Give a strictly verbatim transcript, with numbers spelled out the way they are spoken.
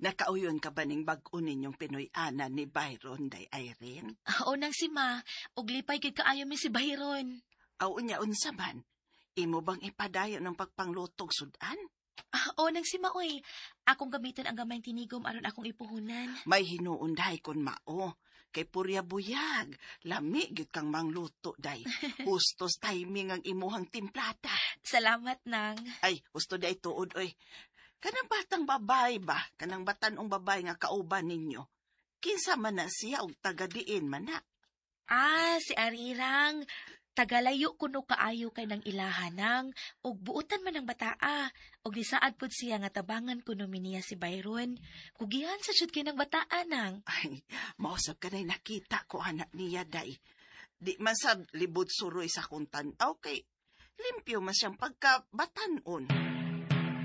Nakauyon ka ba ning bag-o ninyong Pinoy-ana ni Byron day Irene? Oo nang si ma, ug lipay gid kaayo mi si Byron. Aw unya unsa man? Imo bang ipadayon ng pagpanglutog sudan? Ah, oo nang si ma, oy. Akong gamiton ang gamay tinigom aron akong ipuhunan. May hinuon day kon mao. Kay purya buyag, lami gyud kang mangluto day. Hustos timing ang imuhang timplata. Salamat nang. Ay, gusto day tuod oy. Kanang batang babay ba? Kanang batanong babay nga kauban ninyo. Kinsa man na siya og taga-diin man na. Ah, si Arirang. Tagalayo kuno kaayo kay nang ilahanang, ug buutan man ang bataa, ug gisaad pud siya nga tabangan kuno miniya si Byron. Kugihan sa jud kay nang bataa nang. Ay, mausap ka na'y nakita ko anak niya day. Di man sab libod suroy sa kuntan. Okay, limpyo man siyang pagkabatanon.